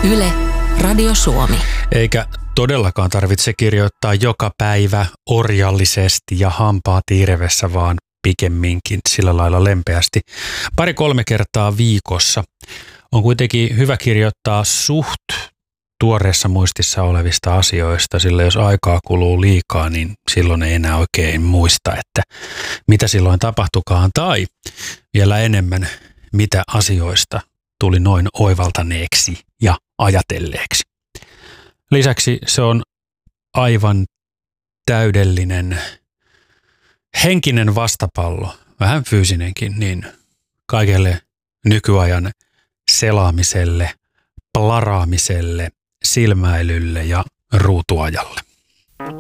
Yle, Radio Suomi. Eikä todellakaan tarvitse kirjoittaa joka päivä orjallisesti ja hampaat irvessä, vaan pikemminkin sillä lailla lempeästi. 2-3 kertaa viikossa on kuitenkin hyvä kirjoittaa suht tuoreessa muistissa olevista asioista, sillä jos aikaa kuluu liikaa, niin silloin ei enää oikein muista, että mitä silloin tapahtukaan, tai vielä enemmän, mitä asioista tuli noin oivaltaneeksi ja ajatelleeksi. Lisäksi se on aivan täydellinen henkinen vastapallo, vähän fyysinenkin, niin kaikelle nykyajan selaamiselle, plaraamiselle, silmäilylle ja ruutuajalle.